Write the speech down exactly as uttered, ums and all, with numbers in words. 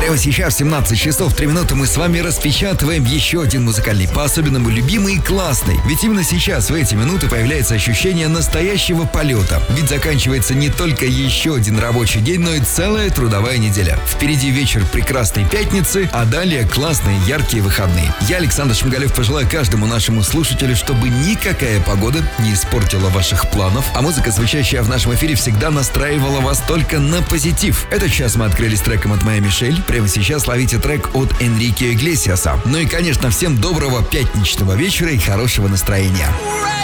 Прямо сейчас, в семнадцать часов три минуты, мы с вами распечатываем еще один музыкальный, по-особенному любимый и классный. Ведь именно сейчас, в эти минуты, появляется ощущение настоящего полета. Ведь заканчивается не только еще один рабочий день, но и целая трудовая неделя. Впереди вечер прекрасной пятницы, а далее классные яркие выходные. Я, Александр Шмигалев, пожелаю каждому нашему слушателю, чтобы никакая погода не испортила ваших планов, а музыка, звучащая в нашем эфире, всегда настраивала вас только на позитив. Этот час мы открыли с треком от Моя Мишель. Прямо сейчас ловите трек от Энрике Иглесиаса. Ну и, конечно, всем доброго пятничного вечера и хорошего настроения.